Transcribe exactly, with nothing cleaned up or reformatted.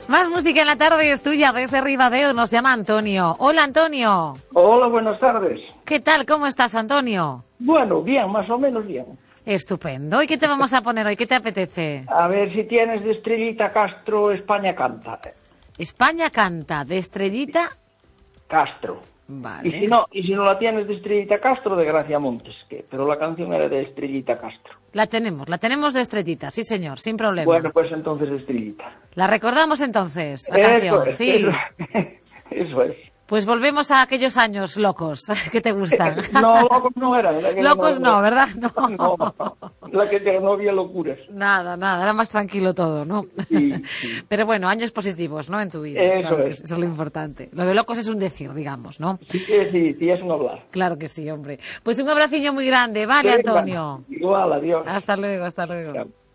Más música en la tarde es tuya desde Ribadeo. Nos llama Antonio. Hola, Antonio. Hola, buenas tardes. ¿Qué tal? ¿Cómo estás, Antonio? Bueno, bien, más o menos bien. Estupendo. ¿Y qué te vamos a poner hoy? ¿Qué te apetece? A ver si tienes de Estrellita Castro España Canta. España Canta, de Estrellita Castro. Vale. Y si no, y si no la tienes de Estrellita Castro, de Gracia Montes, que, pero la canción era de Estrellita Castro. La tenemos, la tenemos de Estrellita, sí señor, sin problema. Bueno, pues entonces de Estrellita. La recordamos entonces, la Eso canción, es, sí. Eso, eso es. Pues volvemos a aquellos años locos que te gustan. No, locos no eran. Era que Locos no, no, ¿verdad? No. no. La que no había locuras. Nada, nada, era más tranquilo todo, ¿no? Sí, sí. Pero bueno, años positivos, ¿no? En tu vida. Eso Claro que es. Eso es lo importante. Lo de locos es un decir, digamos, ¿no? Sí, sí, sí, es un hablar. Claro que sí, hombre. Pues un abraciño muy grande, ¿vale, Venga, Antonio? igual, adiós. Hasta luego, hasta luego. Chao.